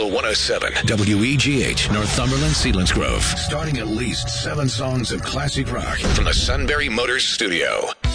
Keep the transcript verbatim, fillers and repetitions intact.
Eagle one oh seven, W E G H, Northumberland, Selinsgrove. Starting at least seven songs of classic rock from the Sunbury Motors Studio.